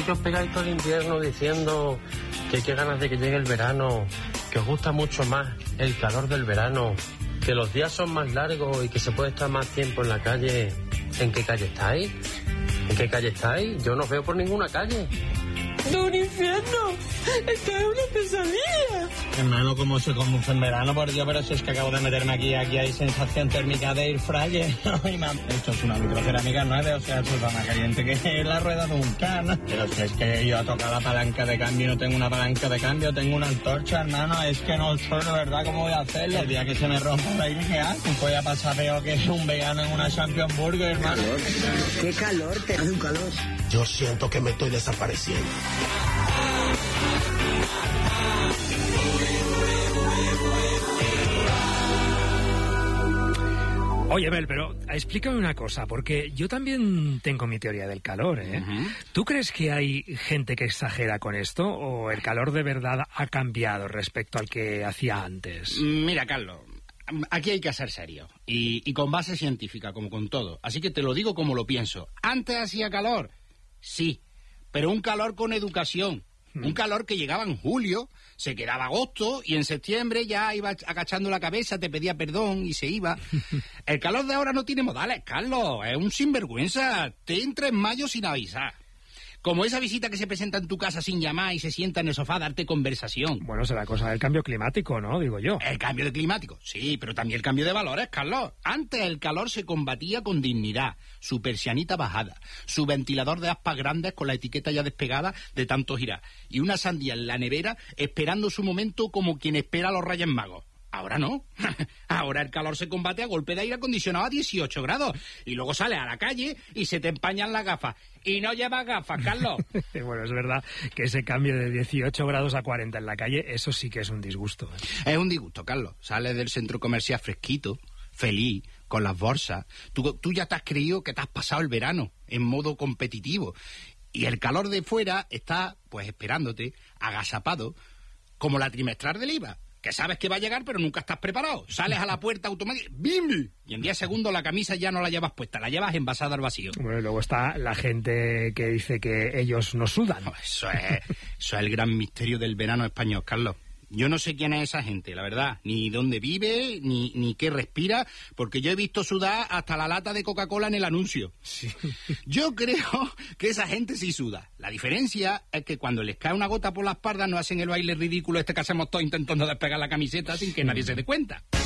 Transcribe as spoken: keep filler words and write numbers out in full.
sé que os pegáis todo el invierno diciendo que qué ganas de que llegue el verano, que os gusta mucho más el calor del verano, que los días son más largos y que se puede estar más tiempo en la calle. ¿En qué calle estáis? ¿En qué calle estáis? Yo no os veo por ninguna calle. ¡De un infierno! ¡Esto es una pesadilla! Hermano, ¿cómo se conduce en verano? Por Dios, pero si es que acabo de meterme aquí, aquí hay sensación térmica de air fryer. Ay, mam, esto es una microcerámica nueve, o sea, esto es más caliente que la rueda de un can. Pero si es que yo a tocar la palanca de cambio no tengo una palanca de cambio, tengo una antorcha, hermano, es que no sé de verdad cómo voy a hacerlo. El día que se me rompa el aire, ¿qué hago? Voy a pasar peor que un vegano en una Champion Burger, hermano. ¡Qué calor! Te hace un calor. Yo siento que me estoy desapareciendo. Oye, Mel, pero explícame una cosa, porque yo también tengo mi teoría del calor, ¿eh? Uh-huh. ¿Tú crees que hay gente que exagera con esto o el calor de verdad ha cambiado respecto al que hacía antes? Mira, Carlos, aquí hay que ser serio y, y con base científica, como con todo. Así que te lo digo como lo pienso. ¿Antes hacía calor? Sí, pero un calor con educación. Un calor que llegaba en julio, se quedaba agosto y en septiembre ya iba agachando la cabeza, te pedía perdón y se iba. El calor de ahora no tiene modales, Carlos, es un sinvergüenza. Te entra en mayo sin avisar. Como esa visita que se presenta en tu casa sin llamar y se sienta en el sofá a darte conversación. Bueno, será cosa del cambio climático, ¿no? Digo yo. El cambio de climático, sí, pero también el cambio de valores, Carlos. Antes el calor se combatía con dignidad, su persianita bajada, su ventilador de aspas grandes con la etiqueta ya despegada de tanto girar, y una sandía en la nevera esperando su momento como quien espera a los Reyes Magos. Ahora no. Ahora el calor se combate a golpe de aire acondicionado a dieciocho grados. Y luego sales a la calle y se te empañan las gafas. Y no llevas gafas, Carlos. Bueno, es verdad que ese cambio de dieciocho grados a cuarenta en la calle, eso sí que es un disgusto. Es un disgusto, Carlos. Sales del centro comercial fresquito, feliz, con las bolsas. Tú, tú ya te has creído que te has pasado el verano en modo competitivo. Y el calor de fuera está, pues, esperándote, agazapado, como la trimestral del I V A. Que sabes que va a llegar, pero nunca estás preparado. Sales a la puerta automática, ¡bim! Y en diez segundos la camisa ya no la llevas puesta, la llevas envasada al vacío. Bueno, y luego está la gente que dice que ellos no sudan. No, eso es, eso es el gran misterio del verano español, Carlos. Yo no sé quién es esa gente, la verdad, ni dónde vive, ni, ni qué respira, porque yo he visto sudar hasta la lata de Coca-Cola en el anuncio. Sí. Yo creo que esa gente sí suda. La diferencia es que cuando les cae una gota por la espalda no hacen el baile ridículo este que hacemos todos intentando despegar la camiseta sin que nadie se dé cuenta.